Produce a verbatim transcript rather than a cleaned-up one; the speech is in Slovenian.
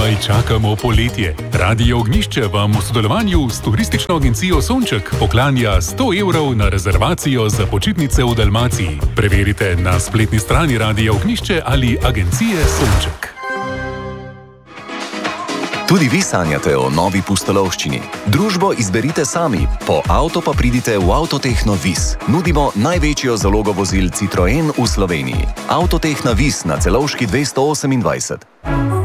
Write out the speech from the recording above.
Komaj čakamo poletje. Radio Ognjišče vam v sodelovanju s turistično agencijo Sonček poklanja sto evrov na rezervacijo za počitnice v Dalmaciji. Preverite na spletni strani Radia Ognjišče ali agencije Sonček. Tudi vi sanjate o novi pustolovščini. Družbo izberite sami, po avto pa pridite v Avtotehno Vis. Nudimo največjo zalogo vozil Citroen v Sloveniji. Avtotehna Vis na Celovški dvesto osemindvajset.